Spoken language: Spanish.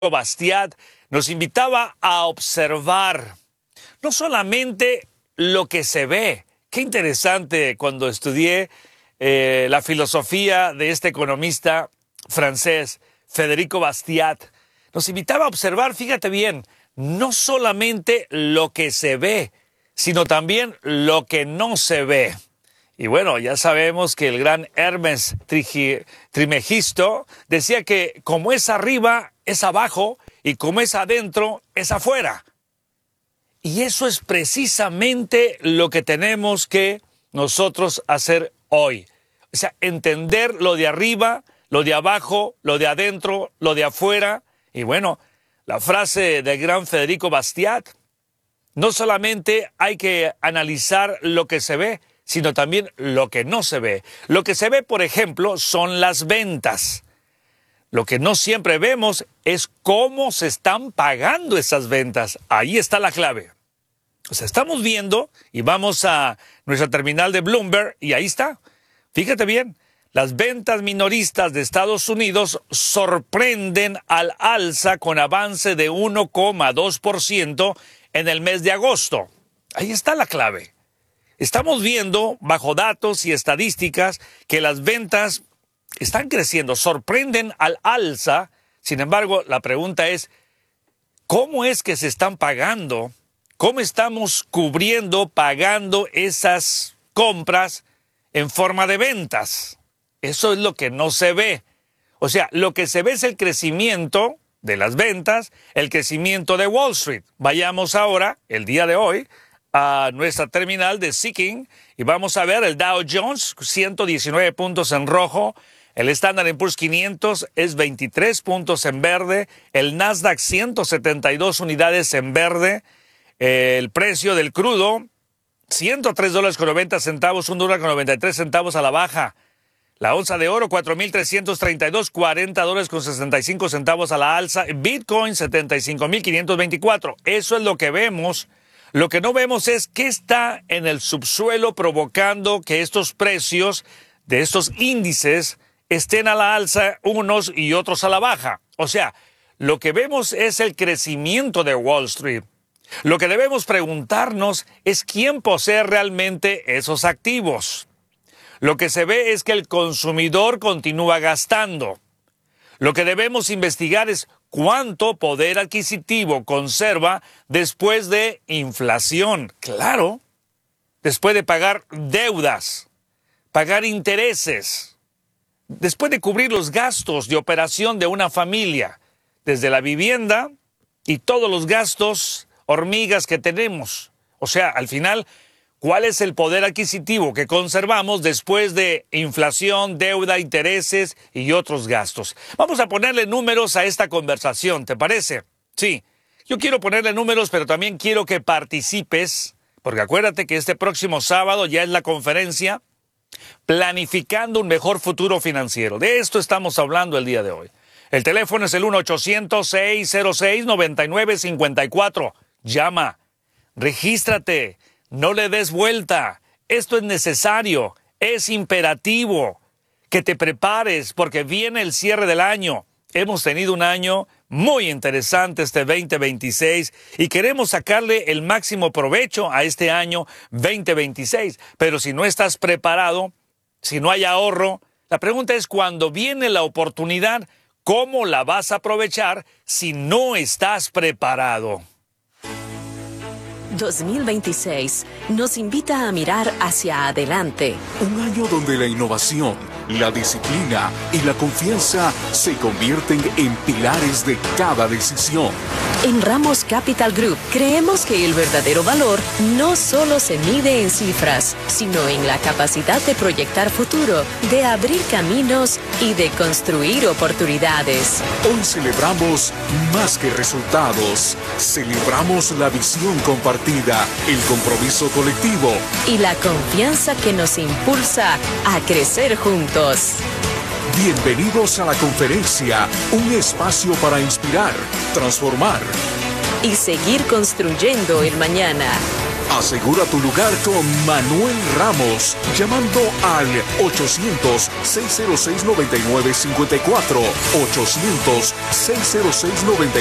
Bastiat nos invitaba a observar no solamente lo que se ve. Qué interesante cuando estudié la filosofía de este economista francés, Federico Bastiat. Nos invitaba a observar, fíjate bien, no solamente lo que se ve, sino también lo que no se ve. Y bueno, ya sabemos que el gran Hermes Trismegisto decía que como es arriba, es abajo, y como es adentro, es afuera. Y eso es precisamente lo que tenemos que nosotros hacer hoy. O sea, entender lo de arriba, lo de abajo, lo de adentro, lo de afuera. Y bueno, la frase del gran Federico Bastiat, no solamente hay que analizar lo que se ve, sino también lo que no se ve. Lo que se ve, por ejemplo, son las ventas. Lo que no siempre vemos es cómo se están pagando esas ventas. Ahí está la clave. O sea, estamos viendo y vamos a nuestra terminal de Bloomberg y ahí está. Fíjate bien, las ventas minoristas de Estados Unidos sorprenden al alza con avance de 1,2% en el mes de agosto. Ahí está la clave. Estamos viendo, bajo datos y estadísticas, que las ventas están creciendo, sorprenden al alza. Sin embargo, la pregunta es, ¿cómo es que se están pagando? ¿Cómo estamos pagando esas compras en forma de ventas? Eso es lo que no se ve. O sea, lo que se ve es el crecimiento de las ventas, el crecimiento de Wall Street. Vayamos ahora, el día de hoy, a nuestra terminal de Seeking y vamos a ver el Dow Jones, 119 puntos en rojo. El Standard & Poor's 500 es 23 puntos en verde. El Nasdaq 172 unidades en verde. El precio del crudo, $103.90, $1.93 a la baja. La onza de oro, 4.332, $40.65 a la alza. Bitcoin, 75.524. Eso es lo que vemos. Lo que no vemos es qué está en el subsuelo provocando que estos precios de estos índices estén a la alza unos y otros a la baja. O sea, lo que vemos es el crecimiento de Wall Street. Lo que debemos preguntarnos es quién posee realmente esos activos. Lo que se ve es que el consumidor continúa gastando. Lo que debemos investigar es cuánto poder adquisitivo conserva después de inflación. Claro, después de pagar deudas, pagar intereses, después de cubrir los gastos de operación de una familia, desde la vivienda y todos los gastos hormigas que tenemos. O sea, al final, ¿cuál es el poder adquisitivo que conservamos después de inflación, deuda, intereses y otros gastos? Vamos a ponerle números a esta conversación, ¿te parece? Sí, yo quiero ponerle números, pero también quiero que participes, porque acuérdate que este próximo sábado ya es la conferencia Planificando un mejor futuro financiero. De esto estamos hablando el día de hoy. El teléfono es el 1-800-606-9954. Llama, regístrate, no le des vuelta. Esto es necesario, es imperativo que te prepares porque viene el cierre del año. Hemos tenido un año muy interesante este 2026 y queremos sacarle el máximo provecho a este año 2026. Pero si no estás preparado, si no hay ahorro, la pregunta es cuando viene la oportunidad, ¿cómo la vas a aprovechar si no estás preparado? 2026 nos invita a mirar hacia adelante. Un año donde la innovación, la disciplina y la confianza se convierten en pilares de cada decisión. En Ramos Capital Group creemos que el verdadero valor no solo se mide en cifras, sino en la capacidad de proyectar futuro, de abrir caminos y de construir oportunidades. Hoy celebramos más que resultados. Celebramos la visión compartida, el compromiso colectivo y la confianza que nos impulsa a crecer juntos. Bienvenidos a la conferencia, un espacio para inspirar, transformar y seguir construyendo el mañana. Asegura tu lugar con Manuel Ramos, llamando al 800-606-9954, 800-606-9954.